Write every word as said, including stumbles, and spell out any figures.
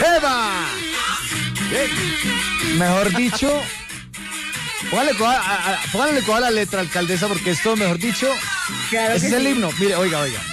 ¡Eva! Mejor dicho, póngale coja, a, a, póngale coja la letra, alcaldesa, porque esto, mejor dicho, Claro ese que es el sí. himno. Mire, oiga, oiga.